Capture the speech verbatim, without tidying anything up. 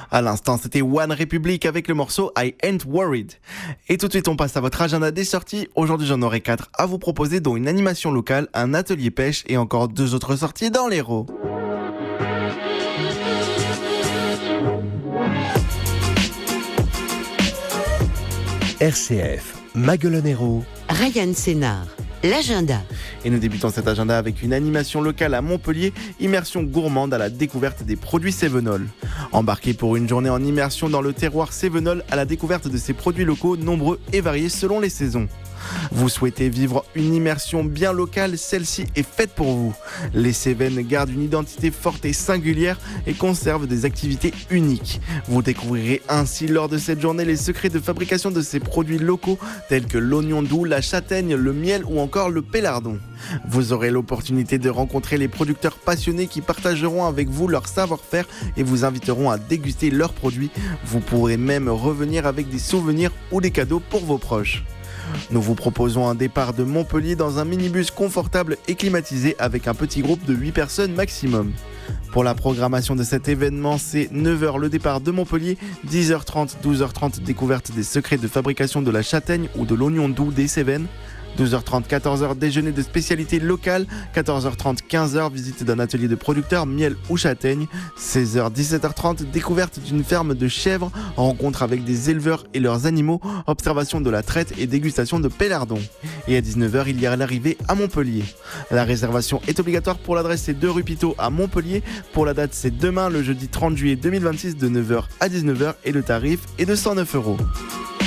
À l'instant, c'était One Republic avec le morceau I Ain't Worried. Et tout de suite, on passe à votre agenda des sorties. Aujourd'hui, j'en aurai quatre à vous proposer, dont une animation locale, un atelier pêche et encore deux autres sorties dans l'Hérault. R C F, Maguelone-Hérault. Ryan Sénard, l'agenda. Et nous débutons cet agenda avec une animation locale à Montpellier, immersion gourmande à la découverte des produits Cévenol. Embarquez pour une journée en immersion dans le terroir Cévenol à la découverte de ses produits locaux nombreux et variés selon les saisons. Vous souhaitez vivre une immersion bien locale, celle-ci est faite pour vous. Les Cévennes gardent une identité forte et singulière et conservent des activités uniques. Vous découvrirez ainsi lors de cette journée les secrets de fabrication de ces produits locaux tels que l'oignon doux, la châtaigne, le miel ou encore le pélardon. Vous aurez l'opportunité de rencontrer les producteurs passionnés qui partageront avec vous leur savoir-faire et vous inviteront à déguster leurs produits. Vous pourrez même revenir avec des souvenirs ou des cadeaux pour vos proches. Nous vous proposons un départ de Montpellier dans un minibus confortable et climatisé avec un petit groupe de huit personnes maximum. Pour la programmation de cet événement, c'est neuf heures le départ de Montpellier, dix heures trente, douze heures trente découverte des secrets de fabrication de la châtaigne ou de l'oignon doux des Cévennes, douze heures trente, quatorze heures déjeuner de spécialités locales, quatorze heures trente, quinze heures visite d'un atelier de producteur miel ou châtaigne, seize heures, dix-sept heures trente découverte d'une ferme de chèvres, rencontre avec des éleveurs et leurs animaux, observation de la traite et dégustation de pélardon. Et à dix-neuf heures, il y a l'arrivée à Montpellier. La réservation est obligatoire pour l'adresse, c'est deux rue Pitot à Montpellier. Pour la date, c'est demain, le jeudi trente juillet deux mille vingt-six de neuf heures à dix-neuf heures et le tarif est de cent neuf euros.